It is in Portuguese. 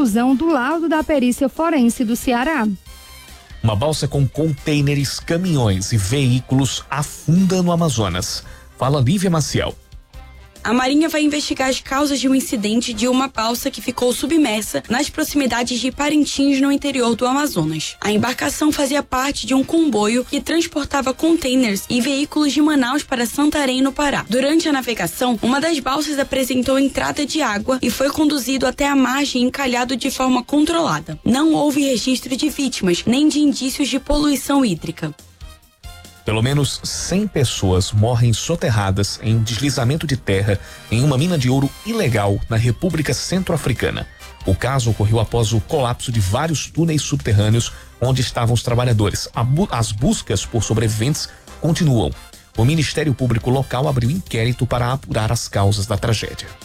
conclusão do laudo da perícia forense do Ceará. Uma balsa com contêineres, caminhões e veículos afunda no Amazonas. Fala Lívia Maciel. A Marinha vai investigar as causas de um incidente de uma balsa que ficou submersa nas proximidades de Parintins, no interior do Amazonas. A embarcação fazia parte de um comboio que transportava contêineres e veículos de Manaus para Santarém, no Pará. Durante a navegação, uma das balsas apresentou entrada de água e foi conduzido até a margem encalhado de forma controlada. Não houve registro de vítimas, nem de indícios de poluição hídrica. Pelo menos 100 pessoas morrem soterradas em um deslizamento de terra em uma mina de ouro ilegal na República Centro-Africana. O caso ocorreu após o colapso de vários túneis subterrâneos onde estavam os trabalhadores. As buscas por sobreviventes continuam. O Ministério Público local abriu inquérito para apurar as causas da tragédia.